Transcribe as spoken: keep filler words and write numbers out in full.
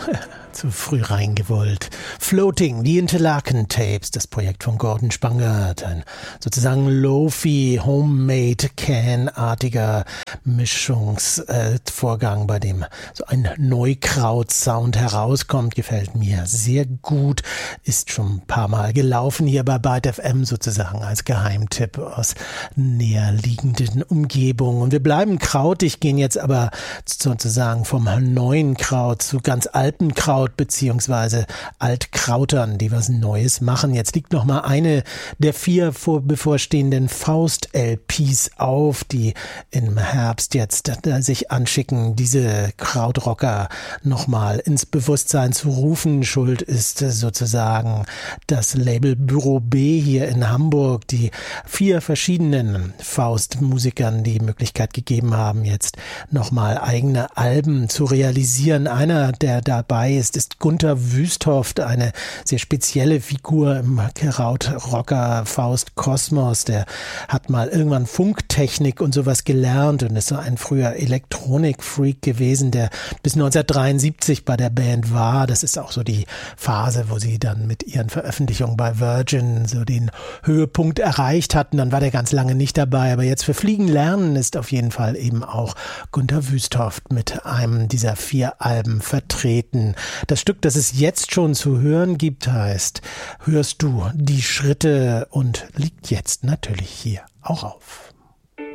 zu früh reingewollt. Floating, die Interlaken Tapes, das Projekt von Gordon Spangert, ein sozusagen Lo-Fi, Homemade Can-artiger Mischungsvorgang, äh, bei dem so ein Neukraut-Sound herauskommt, gefällt mir sehr gut, ist schon ein paar Mal gelaufen hier bei Byte F M sozusagen als Geheimtipp aus näher liegenden Umgebungen. Und wir bleiben krautig, gehen jetzt aber sozusagen vom neuen Kraut zu ganz alten Kraut beziehungsweise Altkrautern, die was Neues machen. Jetzt liegt noch mal eine der vier vor bevorstehenden Faust-L Ps auf, die im Herbst jetzt sich anschicken, diese Krautrocker noch mal ins Bewusstsein zu rufen. Schuld ist sozusagen das Label Büro B hier in Hamburg, die vier verschiedenen Faust-Musikern die Möglichkeit gegeben haben, jetzt noch mal eigene Alben zu realisieren. Einer, der dabei ist, ist Gunther Wüsthoft, eine sehr spezielle Figur im Krautrocker Faust Kosmos. Der hat mal irgendwann Funktechnik und sowas gelernt und ist so ein früher Elektronik-Freak gewesen, der bis neunzehnhundertdreiundsiebzig bei der Band war. Das ist auch so die Phase, wo sie dann mit ihren Veröffentlichungen bei Virgin so den Höhepunkt erreicht hatten. Dann war der ganz lange nicht dabei, aber jetzt für Fliegen lernen ist auf jeden Fall eben auch Gunther Wüsthoft mit einem dieser vier Alben vertreten. Das Stück, das es jetzt schon zu hören gibt, heißt Hörst du die Schritte und liegt jetzt natürlich hier auch auf.